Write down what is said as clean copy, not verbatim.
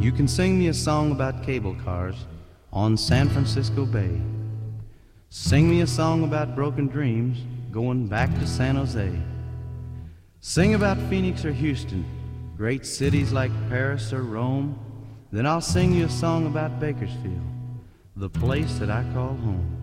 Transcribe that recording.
You can sing me a song about cable cars on San Francisco Bay. Sing me a song about broken dreams going back to San Jose. Sing about Phoenix or Houston, great cities like Paris or Rome. Then I'll sing you a song about Bakersfield, the place that I call home.